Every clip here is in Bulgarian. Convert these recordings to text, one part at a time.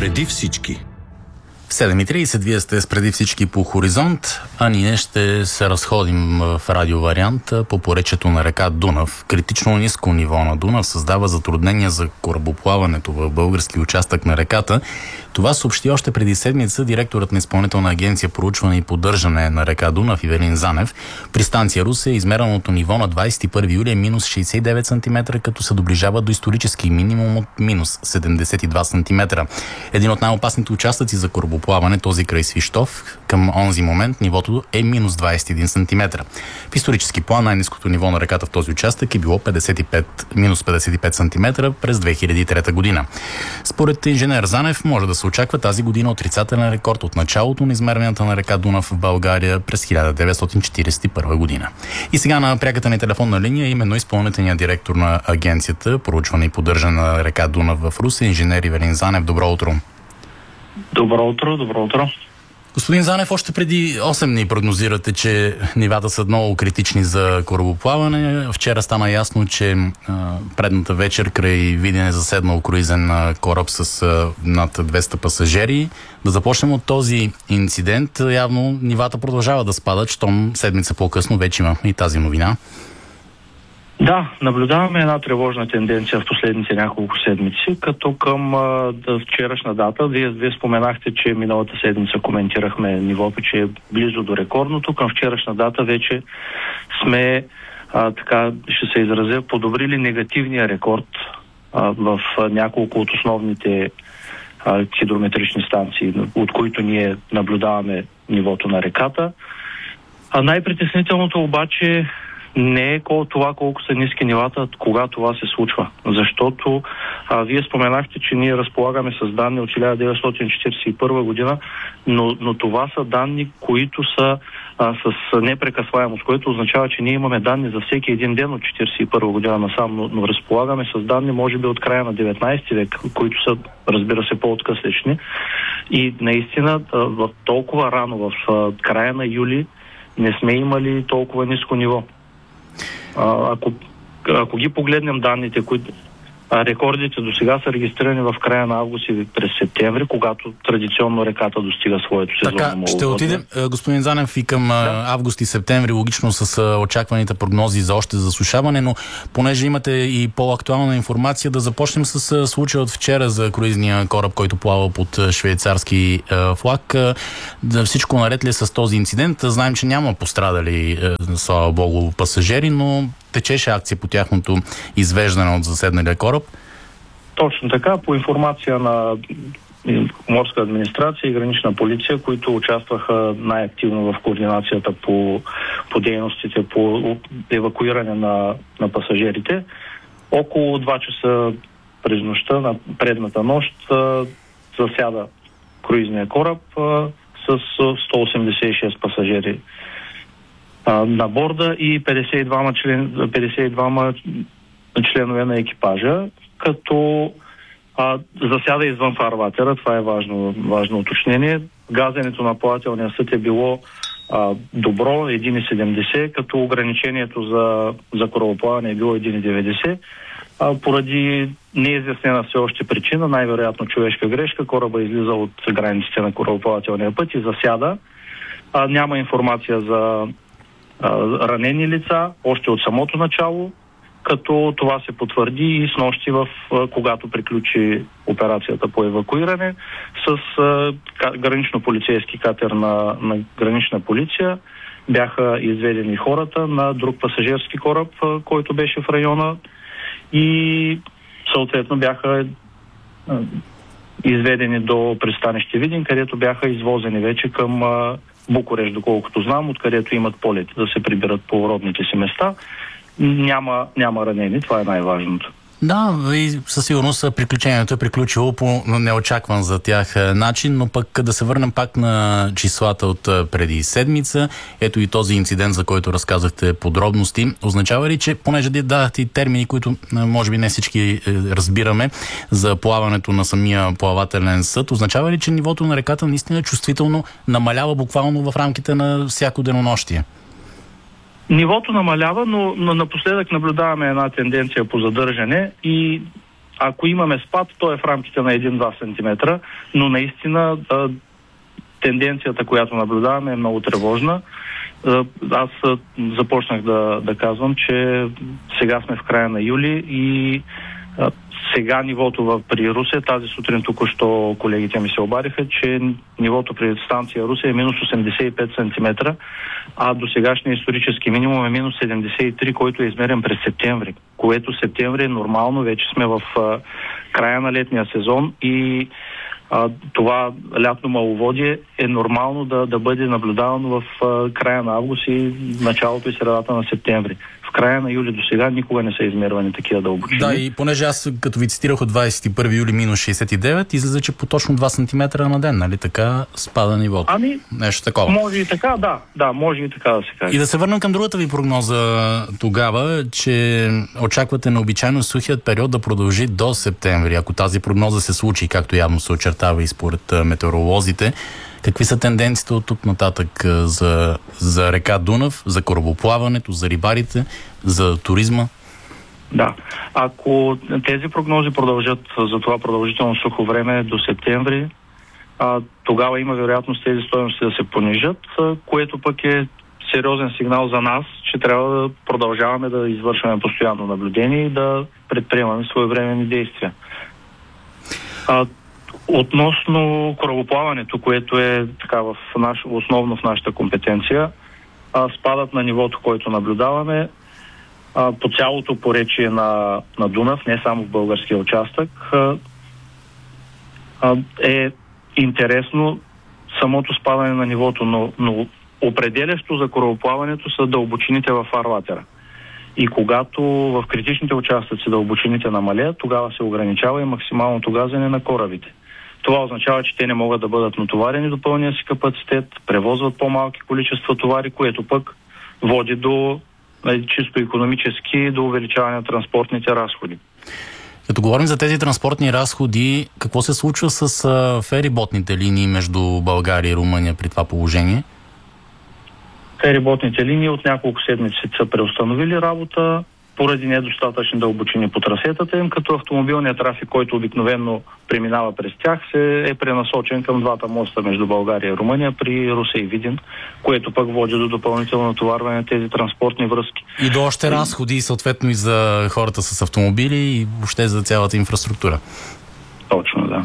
Преди всички. В 7:30 вие сте с Преди всички по Хоризонт, а ние ще се разходим в радиовариант по поречието на река Дунав. Критично ниско ниво на Дунав създава затруднения за корабоплаването в български участък на реката. Това съобщи още преди седмица директорът на Изпълнителна агенция проучване и поддържане на река Дунав Ивелин Занев. При станция Русе измереното ниво на 21 юли е минус 69 см, като се доближава до исторически минимум от минус 72 см. Един от най-опасните участъци за корабоплаване, този край Свищов, към онзи момент нивото е минус 21 см. В исторически план най-ниското ниво на реката в този участък е било минус 55 см през 2003 година. Според инженер Занев може да се очаква тази година отрицателен рекорд от началото на измерванията на река Дунав в България през 1941 година. И сега на пряката ни телефонна линия именно изпълнителният директор на агенцията проучване и поддържане на река Дунав в Русе, инженер Ивелин Занев. Добро утро! Добро утро, добро утро. Господин Занев, още преди 8 дни прогнозирате, че нивата са много критични за корабоплаване. Вчера стана ясно, че предната вечер край Видин е заседнал круизен кораб с над 200 пасажери. Да започнем от този инцидент. Явно нивата продължава да спадат, щом седмица по-късно вече имахме и тази новина. Да, наблюдаваме една тревожна тенденция в последните няколко седмици, като към вчерашна дата, вие споменахте, че миналата седмица коментирахме нивото, че е близо до рекордното. Към вчерашна дата вече сме, ще се изразя, подобрили негативния рекорд в няколко от основните хидрометрични станции, от които ние наблюдаваме нивото на реката. Най-притеснителното обаче не е това колко са ниски нивата, кога това се случва. Защото вие споменахте, че ние разполагаме с данни от 1941 година, но това са данни, които са с непрекъсваемост, което означава, че ние имаме данни за всеки един ден от 1941 година насам, но разполагаме с данни, може би от края на 19 век, които са, разбира се, по-откъслечни. И наистина, в толкова рано, в края на юли, не сме имали толкова ниско ниво. Ако ги погледнем данните, които рекордите до сега са регистрирани в края на август и през септември, когато традиционно реката достига своето сезонно маловодие. Ще отидем, господин Занев, и към август и септември, логично с очакваните прогнози за още засушаване, но понеже имате и по-актуална информация, да започнем с случая от вчера за круизния кораб, който плава под швейцарски флаг. Всичко наред ли е с този инцидент? Знаем, че няма пострадали, слава богу, пасажери, но течеше акция по тяхното извеждане от заседналия кораб? Точно така. По информация на морска администрация и гранична полиция, които участваха най-активно в координацията по дейностите по евакуиране на пасажирите, около 2 часа през нощта, на предната нощ, засяда круизния кораб с 186 пасажери на борда и 52 членове на екипажа, като засяда извън фарватера. Това е важно уточнение. Газенето на плавателния съд е било добро, 1,70, като ограничението за корабоплаване е било 1,90. Поради неизяснена все още причина, най-вероятно човешка грешка, кораба излиза от границите на корабоплавателния път и засяда. Няма информация за ранени лица още от самото начало, като това се потвърди и снощи, когато приключи операцията по евакуиране, с гранично-полицейски катер на гранична полиция бяха изведени хората на друг пасажирски кораб, който беше в района, и съответно бяха изведени до пристанище Видин, където бяха извозени вече към Букурещ, доколкото знам, откъдето имат полети да се прибират по родните си места. Няма ранени, това е най-важното. Да, и със сигурност приключението е приключило по неочакван за тях начин, но пък да се върнем пак на числата от преди седмица. Ето и този инцидент, за който разказахте подробности. Означава ли, че, понеже дадахте и термини, които може би не всички разбираме, за плаването на самия плавателен съд, означава ли, че нивото на реката наистина чувствително намалява буквално в рамките на всяко денонощие? Нивото намалява, но напоследък наблюдаваме една тенденция по задържане и ако имаме спад, то е в рамките на 1-2 см, но наистина тенденцията, която наблюдаваме, е много тревожна. Аз започнах да казвам, че сега сме в края на юли и сега нивото при Русе, тази сутрин току-що колегите ми се обадиха, че нивото при станция Русе е минус 85 см, а до сегашния исторически минимум е минус 73, който е измерен през септември, което септември е нормално, вече сме в края на летния сезон и това лятно маловодие е нормално да бъде наблюдавано в края на август и началото и средата на септември. В края на юли до сега никога не са измервани такива дълбочини. Да, и понеже аз като ви цитирах от 21 юли минус 69, излиза, че по точно 2 см на ден, нали така спада нивото? Нещо такова. Може и така, да, може и така да се каже. И да се върнем към другата ви прогноза тогава, че очаквате необичайно сухият период да продължи до септември. Ако тази прогноза се случи, както явно се очертава и според метеоролозите, какви са тенденциите от тук нататък за река Дунав, за корабоплаването, за рибарите, за туризма? Да. Ако тези прогнози продължат за това продължително сухо време до септември, тогава има вероятност тези стойности да се понижат, което пък е сериозен сигнал за нас, че трябва да продължаваме да извършваме постоянно наблюдение и да предприемаме своевременни действия. Относно корабоплаването, което е така основно в нашата компетенция, спадат на нивото, което наблюдаваме по цялото поречие на Дунав, не само в българския участък, е интересно самото спадане на нивото, но определящо за корабоплаването са дълбочините във фарватера. И когато в критичните участъци дълбочините намалят, тогава се ограничава и максималното газене на корабите. Това означава, че те не могат да бъдат натоварени до пълния си капацитет, превозват по-малки количества товари, което пък води до чисто икономически до увеличаване на транспортните разходи. Като говорим за тези транспортни разходи, какво се случва с фериботните линии между България и Румъния при това положение? Фериботните линии от няколко седмици са преустановили работа поради недостатъчни дълбочини по трасетата им, като автомобилният трафик, който обикновено преминава през тях, се е пренасочен към двата моста между България и Румъния при Русе и Видин, което пък води до допълнително натоварване на тези транспортни връзки. И до още разходи, съответно и за хората с автомобили и въобще за цялата инфраструктура. Точно, да.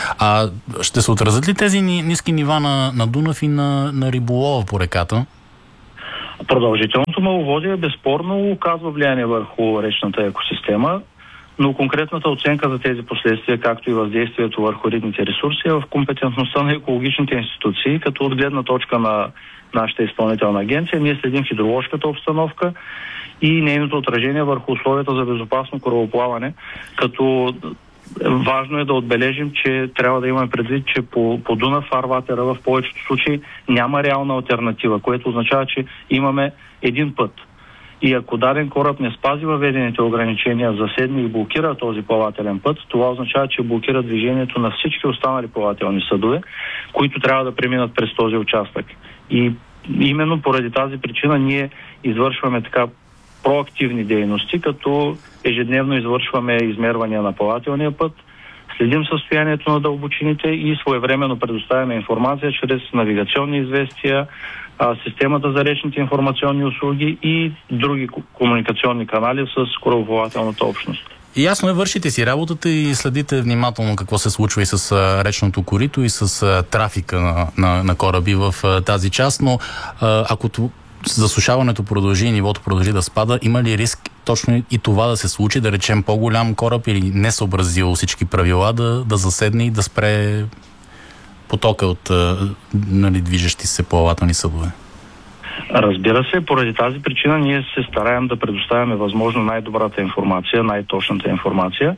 Ще се отразят ли тези ниски нива на Дунав и на риболова по реката? Продължителното маловодие безспорно оказва влияние върху речната екосистема, но конкретната оценка за тези последствия, както и въздействието върху рибните ресурси е в компетентността на екологичните институции, като от гледна точка на нашата изпълнителна агенция ние следим хидроложката обстановка и нейното отражение върху условията за безопасно корабоплаване, като важно е да отбележим, че трябва да имаме предвид, че по Дунав фарватера в повечето случаи няма реална алтернатива, което означава, че имаме един път. И ако даден кораб не спази въведените ограничения, заседне и блокира този плавателен път, това означава, че блокира движението на всички останали плавателни съдове, които трябва да преминат през този участък. И именно поради тази причина ние извършваме така проактивни дейности, като ежедневно извършваме измервания на плавателния път, следим състоянието на дълбочините и своевременно предоставяме информация чрез навигационни известия, системата за речните информационни услуги и други комуникационни канали с корабоплавателната общност. И ясно е, вършите си работата и следите внимателно какво се случва и с речното корито и с трафика на кораби в тази част, но ако засушаването продължи и нивото продължи да спада, има ли риск точно и това да се случи, да речем по-голям кораб или не съобразил всички правила да заседне и да спре потока от движещи се плавателни съдове? Разбира се, поради тази причина ние се стараем да предоставяме възможно най-добрата информация, най-точната информация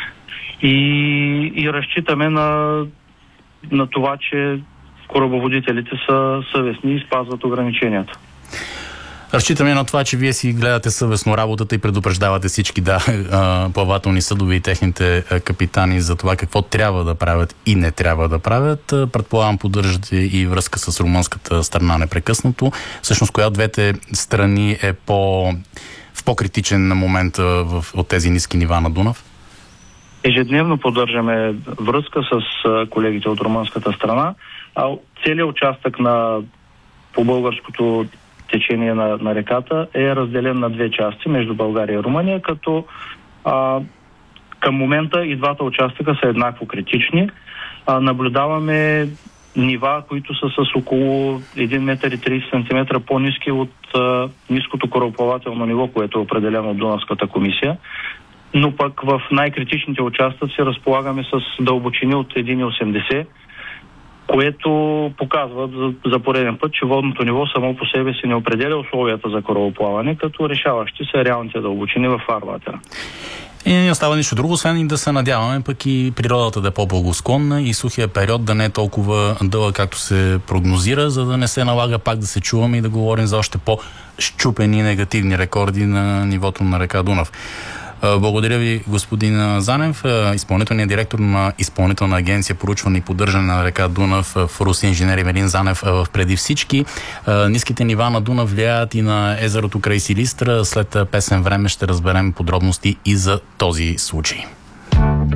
и разчитаме на това, че корабоводителите са съвестни и спазват ограниченията. Разчитаме на това, че вие си гледате съвестно работата и предупреждавате всички плавателни съдове и техните капитани за това какво трябва да правят и не трябва да правят. Предполагам, поддържате и връзка с румънската страна непрекъснато. Всъщност, коя от двете страни е в по-критичен момент от тези ниски нива на Дунав? ежедневно поддържаме връзка с колегите от румънската страна. Целият участък по българското течение на реката е разделен на две части между България и Румъния, като към момента и двата участъка са еднакво критични. Наблюдаваме нива, които са с около 1 метър и 30 см по-ниски от ниското корабоплавателно ниво, което е определено от Дунавската комисия. Но пък в най-критичните участъци разполагаме с дълбочини от 1,80, което показва за пореден път, че водното ниво само по себе си не определя условията за корабоплаване, като решаващи са реалните дълбочини във фарватера. И не остава нищо друго, освен и да се надяваме пък и природата да е по-благосклонна и сухия период да не е толкова дълъг, както се прогнозира, за да не се налага пак да се чуваме и да говорим за още по-щупени негативни рекорди на нивото на река Дунав. Благодаря ви, господин Занев, изпълнителният директор на Изпълнителна агенция проучване и поддържане на река Дунав в Руси, инженер Емелин Занев преди всички. Ниските нива на Дунав влияят и на езерото край Силистра. След песен време ще разберем подробности и за този случай.